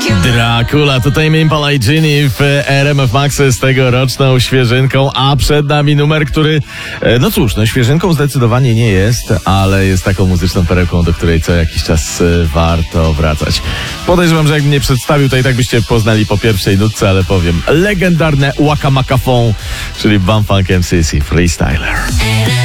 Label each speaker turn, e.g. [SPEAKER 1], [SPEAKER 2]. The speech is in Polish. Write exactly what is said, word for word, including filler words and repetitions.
[SPEAKER 1] Dracula, tutaj Impala i Ginny w R M F Max z tegoroczną świeżynką, a przed nami numer, który, no cóż, no świeżynką zdecydowanie nie jest, ale jest taką muzyczną perełką, do której co jakiś czas warto wracać. Podejrzewam, że jakbym nie przedstawił, to i tak byście poznali po pierwszej nutce, ale powiem, legendarne Waka Maka Phone, czyli Bum Funk M C C Freestyler.